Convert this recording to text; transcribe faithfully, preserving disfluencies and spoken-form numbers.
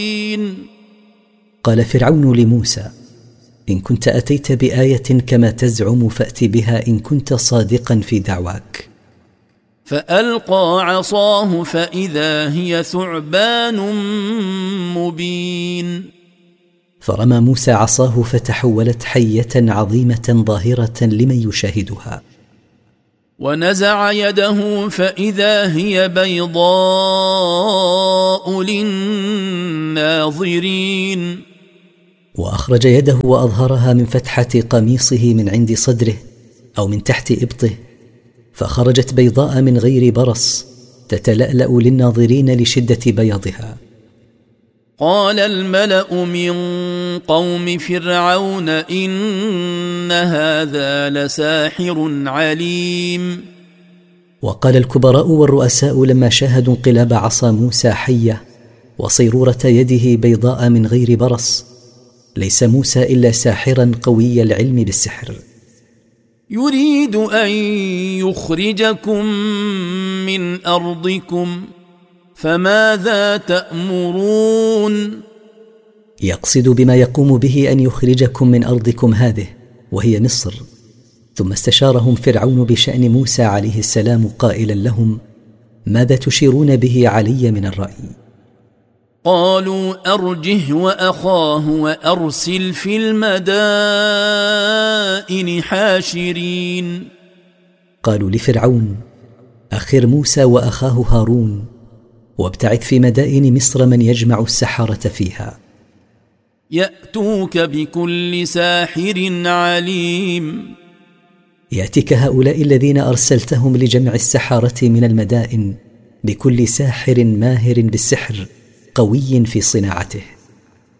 قال فرعون لموسى: إن كنت أتيت بآية كما تزعم فأت بها إن كنت صادقا في دعواك. فألقى عصاه فإذا هي ثعبان مبين. فرمى موسى عصاه فتحولت حية عظيمة ظاهرة لمن يشاهدها. ونزع يده فإذا هي بيضاء للناظرين. وأخرج يده وأظهرها من فتحة قميصه من عند صدره أو من تحت إبطه، فخرجت بيضاء من غير برص تتلألأ للناظرين لشدة بياضها. قال الملأ من قوم فرعون إن هذا لساحر عليم. وقال الكبراء والرؤساء لما شاهدوا انقلاب عصا موسى حية وصيرورة يده بيضاء من غير برص: ليس موسى إلا ساحرا قوي العلم بالسحر. يريد أن يخرجكم من أرضكم فماذا تأمرون؟ يقصد بما يقوم به أن يخرجكم من أرضكم هذه وهي مصر. ثم استشارهم فرعون بشأن موسى عليه السلام قائلا لهم: ماذا تشيرون به علي من الرأي؟ قالوا أرجه وأخاه وأرسل في المدائن حاشرين. قالوا لفرعون: أخر موسى وأخاه هارون وابتعث في مدائن مصر من يجمع السحرة فيها. يأتوك بكل ساحر عليم. يأتيك هؤلاء الذين أرسلتهم لجمع السحرة من المدائن بكل ساحر ماهر بالسحر قوي في صناعته.